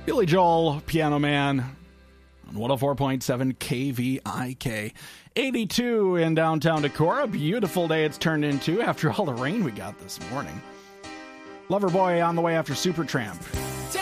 Billy Joel, Piano Man, on 104.7 KVIK. 82 in downtown Decorah. Beautiful day it's turned into after all the rain we got this morning. Loverboy on the way after Supertramp.